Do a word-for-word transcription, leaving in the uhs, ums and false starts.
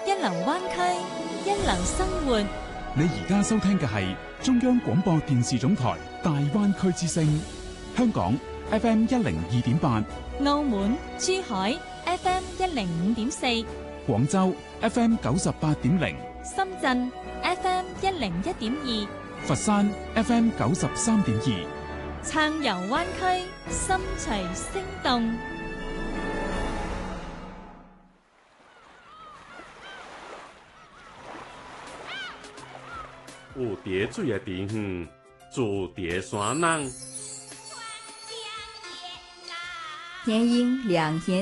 一流灣區，一流生活。 你而家收聽嘅係中央廣播電視總台大灣區之聲，香港 F M 一零二點八， 澳門、珠海 F M 一零五點四， 廣州 F M 九十八點零， 深圳 F M 一零一點二， 佛山 F M 九十三點二。 撐遊灣區，心隨聲動。 有蝶水的地方，住蝶山人。 天阴两天